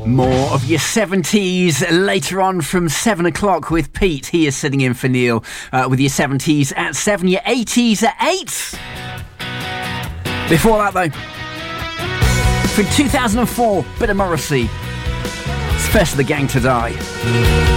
More of your 70s later on from 7 o'clock with Pete. He is sitting in for Neil with your 70s at 7, your 80s at 8. Before that, though, from 2004, bit of Morrissey. It's First of the Gang to Die.